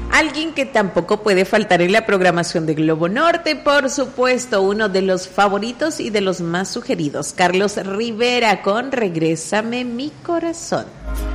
Alguien que tampoco puede faltar en la programación de Globo Norte, por supuesto, uno de los favoritos y de los más sugeridos, Carlos Rivera con Regrésame mi corazón.